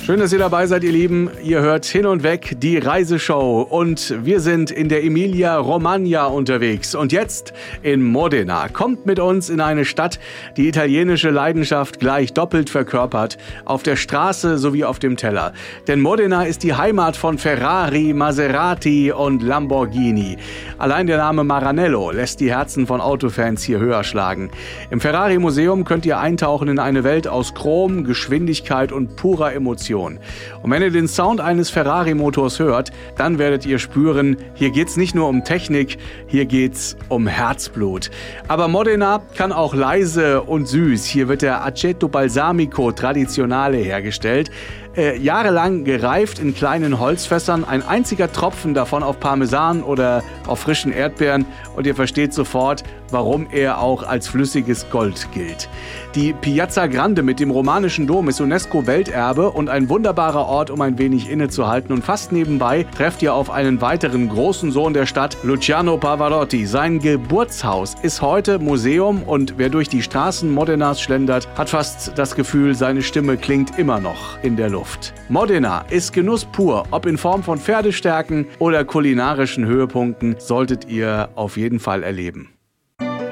Schön, dass ihr dabei seid, ihr Lieben. Ihr hört Hin und Weg, die Reiseshow. Und wir sind in der Emilia-Romagna unterwegs. Und jetzt in Modena. Kommt mit uns in eine Stadt, die italienische Leidenschaft gleich doppelt verkörpert. Auf der Straße sowie auf dem Teller. Denn Modena ist die Heimat von Ferrari, Maserati und Lamborghini. Allein der Name Maranello lässt die Herzen von Autofans hier höher schlagen. Im Ferrari-Museum könnt ihr eintauchen in eine Welt aus Chrom, Geschwindigkeit und purer Emotion. Und wenn ihr den Sound eines Ferrari-Motors hört, dann werdet ihr spüren, hier geht's nicht nur um Technik, hier geht's um Herzblut. Aber Modena kann auch leise und süß. Hier wird der Aceto Balsamico Traditionale hergestellt. Jahrelang gereift in kleinen Holzfässern, ein einziger Tropfen davon auf Parmesan oder auf frischen Erdbeeren und ihr versteht sofort, warum er auch als flüssiges Gold gilt. Die Piazza Grande mit dem romanischen Dom ist UNESCO-Welterbe und ein wunderbarer Ort, um ein wenig innezuhalten. Und fast nebenbei trefft ihr auf einen weiteren großen Sohn der Stadt, Luciano Pavarotti. Sein Geburtshaus ist heute Museum und wer durch die Straßen Modenas schlendert, hat fast das Gefühl, seine Stimme klingt immer noch in der Luft. Modena ist Genuss pur, ob in Form von Pferdestärken oder kulinarischen Höhepunkten, solltet ihr auf jeden Fall erleben.